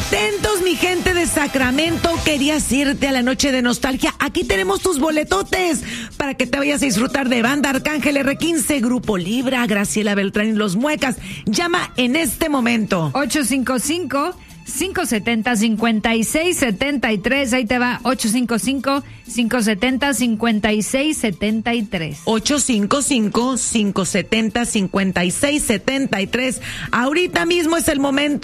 Atentos, mi gente de Sacramento, querías irte a la noche de nostalgia. Aquí tenemos tus boletotes para que te vayas a disfrutar de Banda Arcángel R15, Grupo Libra, Graciela Beltrán y Los Muecas. Llama en este momento. 855-570-5673. Ahí te va, 855-570-5673. 855-570-5673. Ahorita mismo es el momento